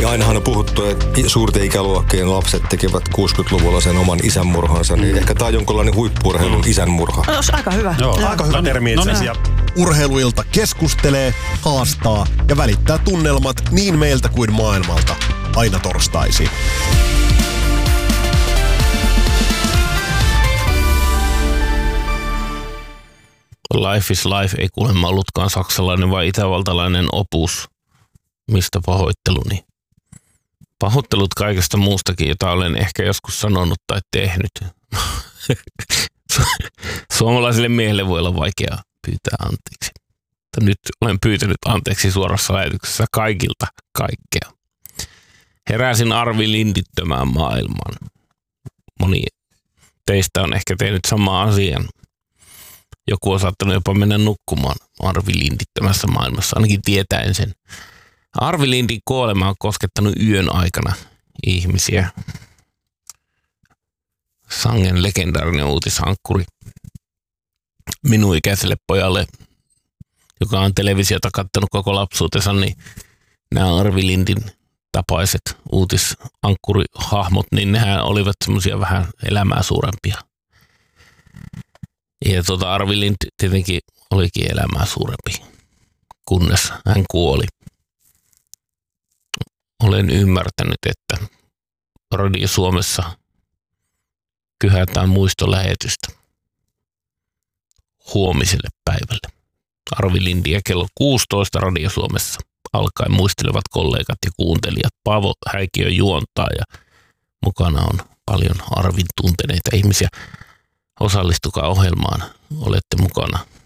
Ja ainahan on puhuttu, että suurten ikäluokkien lapset tekevät 60-luvulla sen oman isänmurhansa, niin ehkä tämä on jonkinlainen huippu-urheilun isänmurha. No, aika hyvä. Joo, aika hyvä termi itse asiassa. Urheiluilta keskustelee, haastaa ja välittää tunnelmat niin meiltä kuin maailmalta. Aina torstaisin. Life is Life ei kuulemma ollutkaan saksalainen vai itävaltalainen opus. Mistä pahoitteluni? Pahoittelut kaikesta muustakin, jota olen ehkä joskus sanonut tai tehnyt. Suomalaiselle miehelle voi olla vaikea pyytää anteeksi. Mutta nyt olen pyytänyt anteeksi suorassa lähetyksessä kaikilta kaikkea. Heräsin Arvi Lindittömään maailmaan. Moni teistä on ehkä tehnyt samaa asian. Joku on saattanut jopa mennä nukkumaan Arvi Lindittömässä maailmassa, ainakin tietäen sen. Arvi Lindin kuolema on koskettanut yön aikana ihmisiä. Sangen legendaarinen uutisankkuri minun ikäiselle pojalle, joka on televisiota kattanut koko lapsuutensa, niin nämä Arvi Lindin tapaiset uutisankkurihahmot, niin nehän olivat semmoisia vähän elämää suurempia. Ja Arvi Lind tietenkin olikin elämää suurempi, kunnes hän kuoli. Olen ymmärtänyt, että Radio Suomessa kyhätään muistolähetystä huomiselle päivälle. Arvi Lindiä kello 16 Radio Suomessa alkaen muistelevat kollegat ja kuuntelijat. Paavo Häikiö juontaa ja mukana on paljon Arvin tunteneita ihmisiä. Osallistukaa ohjelmaan, olette mukana.